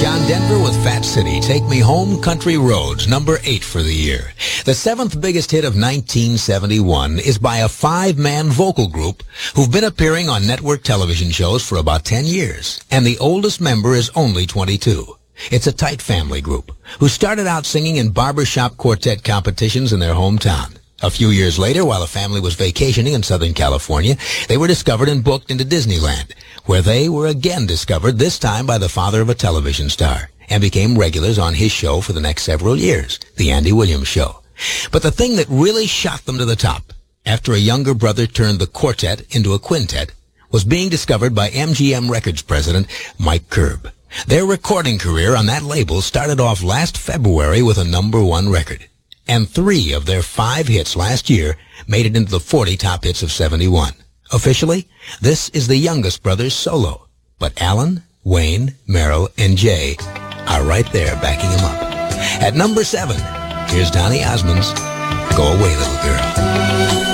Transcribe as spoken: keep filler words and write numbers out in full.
John Denver with Fat City, Take Me Home, Country Roads, number eight for the year. The seventh biggest hit of nineteen seventy-one is by a five-man vocal group who've been appearing on network television shows for about ten years, and the oldest member is only twenty-two. It's a tight family group who started out singing in barbershop quartet competitions in their hometown. A few years later, while the family was vacationing in Southern California, they were discovered and booked into Disneyland, where they were again discovered, this time by the father of a television star, and became regulars on his show for the next several years, The Andy Williams Show. But the thing that really shot them to the top, after a younger brother turned the quartet into a quintet, was being discovered by M G M Records president Mike Curb. Their recording career on that label started off last February with a number one record. And three of their five hits last year made it into the forty top hits of seventy-one. Officially, this is the youngest brother's solo. But Alan, Wayne, Merrill, and Jay are right there backing him up. At number seven, here's Donny Osmond's Go Away, Little Girl.